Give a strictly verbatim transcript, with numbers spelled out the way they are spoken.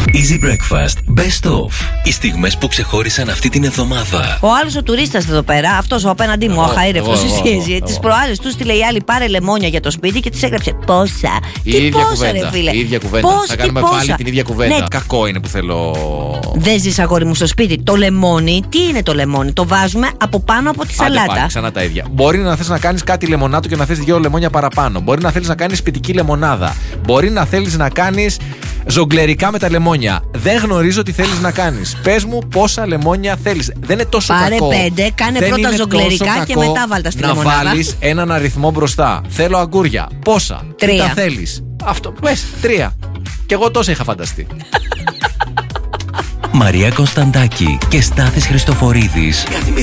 Easy Breakfast Best Of. Οι στιγμές που ξεχώρισαν αυτή την εβδομάδα. Ο άλλος ο τουρίστας εδώ πέρα, αυτός ο απέναντί μου, ο αχαήρευτος, τις προάλλες του στείλε η άλλη πάρε λεμόνια για το σπίτι και της έγραψε πόσα. Η Τι ίδια πόσα, κουβέντα. ρε φίλε. Η ίδια κουβέντα. Πώς, θα κάνουμε πόσα. πάλι την ίδια κουβέντα. Ναι. Κακό είναι που θέλω. Δεν ζεις, αγόρι μου, στο σπίτι. Το λεμόνι, τι είναι το λεμόνι? Το βάζουμε από πάνω από τη Άντε σαλάτα. πάλι, ξανά τα ίδια. Μπορεί να θες να κάνεις κάτι λεμονάτο και να θες δύο λεμόνια παραπάνω. Μπορεί να θέλεις να κάνεις σπιτική λεμονάδα. Μπορεί να θέλεις να κάνεις ζογκλερικά με τα λεμόνια. Δεν γνωρίζω τι θέλεις να κάνεις. Πες μου πόσα λεμόνια θέλεις. Δεν είναι τόσο Πάρε κακό. πέντε, κάνε Δεν πρώτα είναι ζογκλερικά τόσο και κακό μετά βάλτα στη να λεμονάδα. Να βάλεις έναν αριθμό μπροστά. Θέλω αγκούρια. Πόσα? Τρία. Τι τα θέλεις? Αυτό. Πες τρία. Κι εγώ τόσα είχα φανταστεί. Μαρία Κωνσταντάκη και Στάθης Χριστοφορίδης.